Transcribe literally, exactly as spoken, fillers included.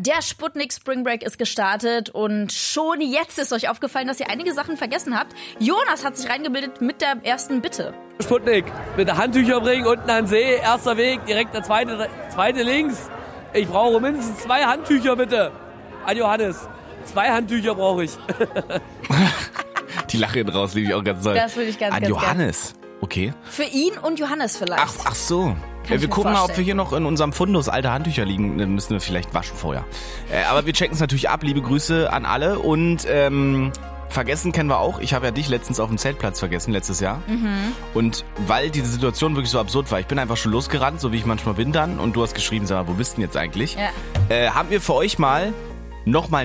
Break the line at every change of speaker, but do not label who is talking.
Der Sputnik Spring Break ist gestartet und schon jetzt ist euch aufgefallen, dass ihr einige Sachen vergessen habt. Jonas hat sich reingebildet mit der ersten Bitte.
Sputnik, bitte Handtücher bringen, unten an den See, erster Weg, direkt der zweite, zweite links. Ich brauche mindestens zwei Handtücher, bitte. An Johannes. Zwei Handtücher brauche ich.
Die Lache hinten raus, liebe ich auch ganz doll.
Das würde ich ganz,
An
ganz
Johannes, okay.
Für ihn und Johannes vielleicht.
Ach, ach so. Ja, wir gucken mal, ob wir hier noch in unserem Fundus alte Handtücher liegen. Dann müssen wir vielleicht waschen vorher. Äh, aber wir checken es natürlich ab. Liebe Grüße an alle. Und ähm, vergessen kennen wir auch. Ich habe ja dich letztens auf dem Zeltplatz vergessen, letztes Jahr. Mhm. Und weil diese Situation wirklich so absurd war, ich bin einfach schon losgerannt, so wie ich manchmal bin dann. Und du hast geschrieben, sag mal, wo bist du denn jetzt eigentlich?
Ja.
Äh, haben wir für euch mal nochmal